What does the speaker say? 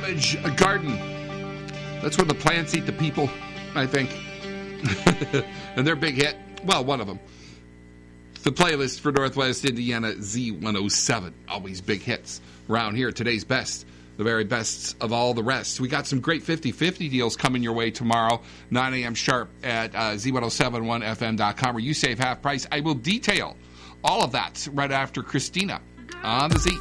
Savage Garden. That's where the plants eat the people, I think. And their big hit, well, one of them. The playlist for Northwest Indiana Z107. Always big hits around here. Today's best, the very best of all the rest. We got some great 50-50 deals coming your way tomorrow, 9 a.m. sharp at Z1071FM.com, where you save half price. I will detail all of that right after Christina on the Z.